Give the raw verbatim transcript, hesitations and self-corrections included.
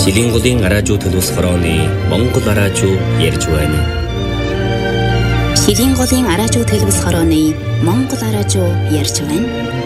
Шилэнголын араажуу төлөвс хорооны Монгол араажуу ярьж байна. Шилэнголын араажуу төлөвс хорооны Монгол араажуу ярьж байна.